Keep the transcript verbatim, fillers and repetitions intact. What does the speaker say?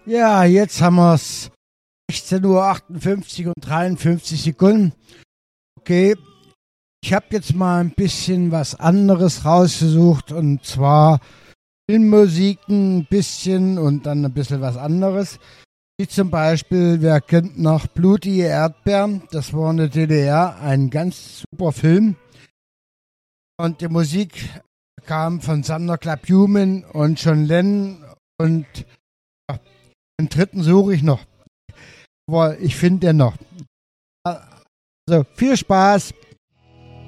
Ja, jetzt haben wir es sechzehn Uhr achtundfünfzig und dreiundfünfzig Sekunden. Okay, ich habe jetzt mal ein bisschen was anderes rausgesucht und zwar Filmmusiken ein bisschen und dann ein bisschen was anderes. Wie zum Beispiel, wer kennt noch Blutige Erdbeeren? Das war in der D D R ein ganz super Film. Und die Musik kam von Sander Club-Human und John Lennon und ja, den dritten suche ich noch. Aber ich finde den noch. Also viel Spaß!